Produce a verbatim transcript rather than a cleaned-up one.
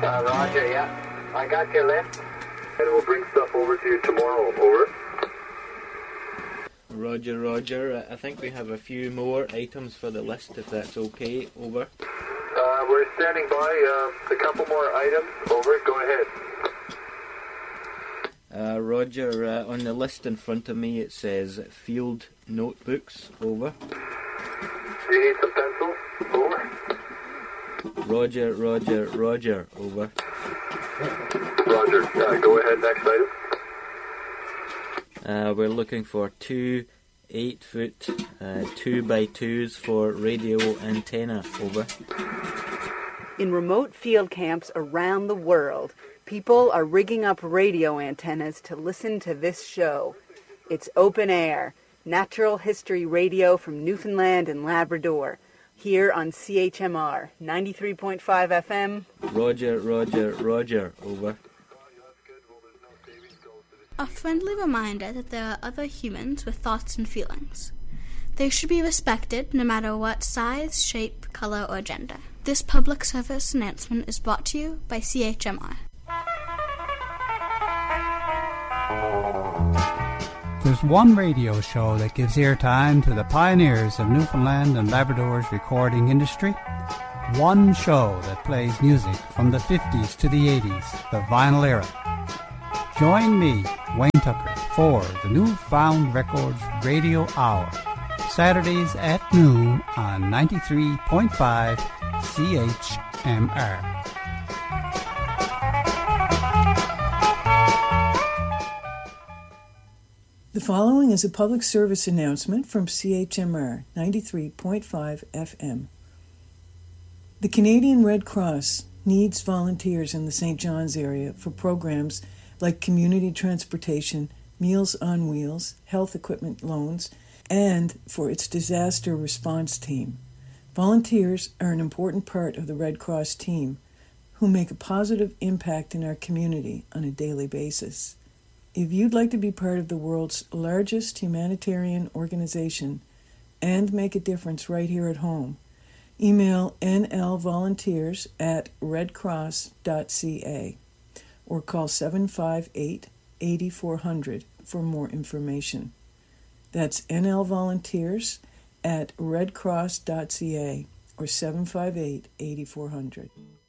Uh, roger, yeah. I got your list. And we'll bring stuff over to you tomorrow. Over. Roger, roger. I think we have a few more items for the list, if that's okay. Over. Uh, we're standing by. Uh, a couple more items. Over. Go ahead. Uh, Roger, uh, on the list in front of me it says field notebooks. Over. Do you need some pencils? Over. Roger, roger, roger. Over. Roger. Uh, go ahead. Next item. Uh, we're looking for two eight-foot uh, two by twos for radio antenna. Over. In remote field camps around the world, people are rigging up radio antennas to listen to this show. It's open air, natural history radio from Newfoundland and Labrador, here on C H M R, ninety-three point five F M. Roger, roger, roger. Over. A friendly reminder that there are other humans with thoughts and feelings. They should be respected no matter what size, shape, color, or gender. This public service announcement is brought to you by C H M R. There's one radio show that gives airtime to the pioneers of Newfoundland and Labrador's recording industry. One show that plays music from the fifties to the eighties, the vinyl era. Join me, Wayne Tucker, for the Newfound Records Radio Hour, Saturdays at noon on ninety-three point five C H M R. The following is a public service announcement from C H M R ninety-three point five F M. The Canadian Red Cross needs volunteers in the Saint John's area for programs like community transportation, Meals on Wheels, health equipment loans, and for its disaster response team. Volunteers are an important part of the Red Cross team who make a positive impact in our community on a daily basis. If you'd like to be part of the world's largest humanitarian organization and make a difference right here at home, email n l volunteers at red cross dot c a or call seven five eight, eight four zero zero for more information. That's nlvolunteers at red cross dot c a or seven five eight, eight four zero zero.